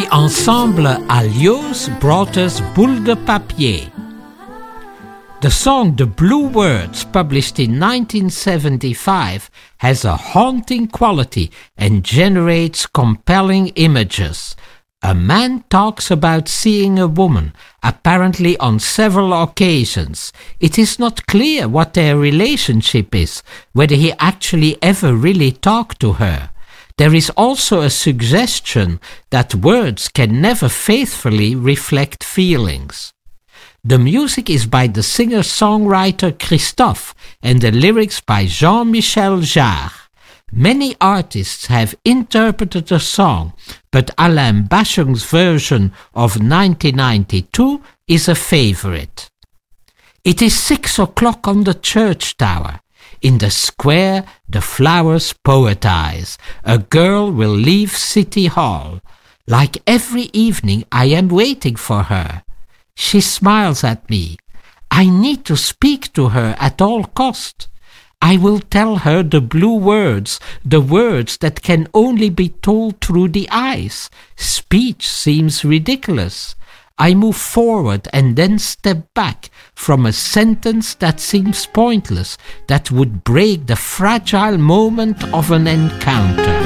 The ensemble Alios brought us Boule de Papier. The song The Blue Words, published in 1975, has a haunting quality and generates compelling images. A man talks about seeing a woman, apparently on several occasions. It is not clear what their relationship is, whether he actually ever really talked to her. There is also a suggestion that words can never faithfully reflect feelings. The music is by the singer-songwriter Christophe and the lyrics by Jean-Michel Jarre. Many artists have interpreted the song, but Alain Bachung's version of 1992 is a favorite. It is 6 o'clock on the church tower. In the square, the flowers poetize. A girl will leave City Hall. Like every evening, I am waiting for her. She smiles at me. I need to speak to her at all cost. I will tell her the blue words, the words that can only be told through the eyes. Speech seems ridiculous. I move forward and then step back from a sentence that seems pointless, that would break the fragile moment of an encounter.